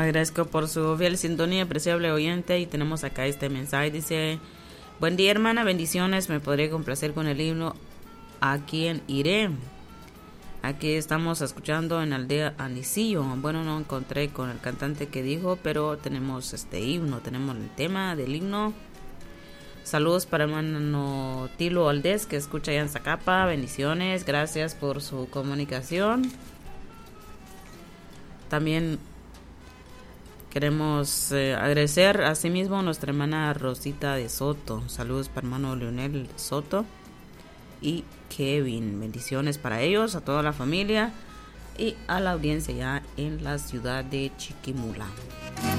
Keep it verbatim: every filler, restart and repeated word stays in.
Agradezco por su fiel sintonía, apreciable oyente. Y tenemos acá este mensaje. Dice: buen día, hermana, bendiciones. Me podría complacer con el himno A Quién Iré. Aquí estamos escuchando en Aldea Anicillo. Bueno, no encontré con el cantante que dijo, pero tenemos este himno, tenemos el tema del himno. Saludos para el hermano Tilo Aldez, que escucha allá en Zacapa. Bendiciones, gracias por su comunicación. También queremos eh, agradecer a sí mismo a nuestra hermana Rosita de Soto. Saludos para el hermano Leonel Soto y Kevin. Bendiciones para ellos, a toda la familia y a la audiencia ya en la ciudad de Chiquimula.